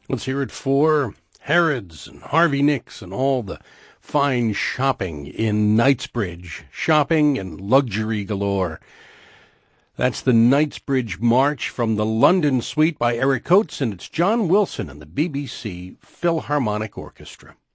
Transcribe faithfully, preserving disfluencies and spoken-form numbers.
Let's hear it for Harrods and Harvey Nicks and all the fine shopping in Knightsbridge. Shopping and luxury galore. That's the Knightsbridge March from the London Suite by Eric Coates, and it's John Wilson and the B B C Philharmonic Orchestra.